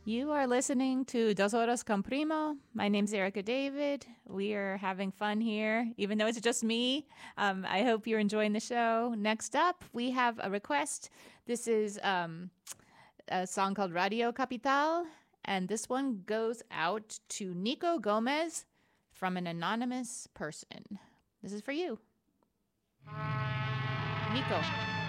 You are listening to Dos Horas con Primo. My name's Erica David. We are having fun here, even though it's just me. I hope you're enjoying the show. Next up, we have a request. This is a song called Radio Capital, and this one goes out to Nico Gomez from an anonymous person. This is for you, Nico.